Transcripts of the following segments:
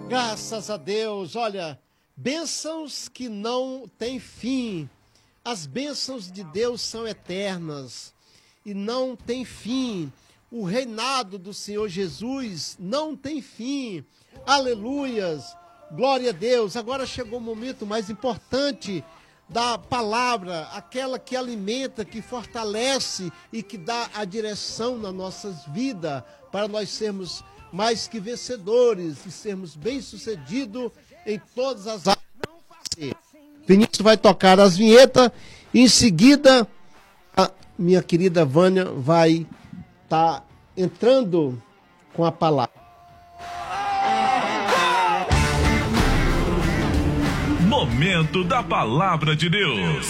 Graças a Deus, olha, bênçãos que não têm fim. As bênçãos de Deus são eternas e não tem fim. O reinado do Senhor Jesus não tem fim. Aleluias, glória a Deus. Agora chegou o momento mais importante da palavra, aquela que alimenta, que fortalece e que dá a direção nas nossas vidas, para nós sermos mais que vencedores e sermos bem-sucedidos em todas as áreas. Vinícius vai tocar as vinhetas e em seguida a minha querida Vânia vai estar entrando com a palavra. Momento da Palavra de Deus.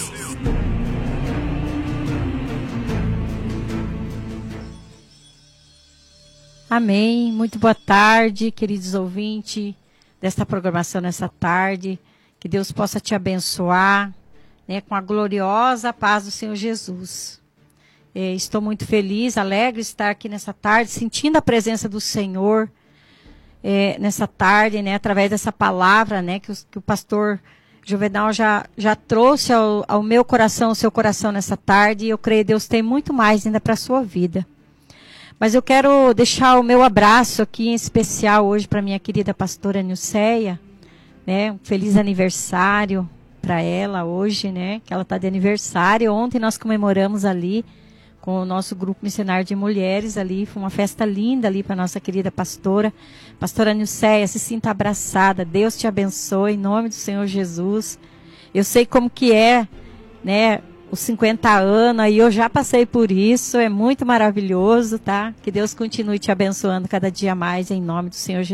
Amém. Muito boa tarde, queridos ouvintes desta programação nessa tarde. Que Deus possa te abençoar, né, com a gloriosa paz do Senhor Jesus. Estou muito feliz, alegre de estar aqui nessa tarde, sentindo a presença do Senhor nessa tarde, né, através dessa palavra, né, que o pastor Juvenal já trouxe ao meu coração, ao seu coração nessa tarde. E eu creio que Deus tem muito mais ainda para a sua vida. Mas eu quero deixar o meu abraço aqui em especial hoje para minha querida pastora Nilceia, né? Um feliz aniversário para ela hoje, né? Que ela está de aniversário. Ontem nós comemoramos ali com o nosso grupo missionário de mulheres ali. Foi uma festa linda ali para nossa querida pastora. Pastora Nilceia, se sinta abraçada. Deus te abençoe em nome do Senhor Jesus. Eu sei como que é, né? Os 50 anos, aí eu já passei por isso, é muito maravilhoso, tá? Que Deus continue te abençoando cada dia mais, em nome do Senhor Jesus.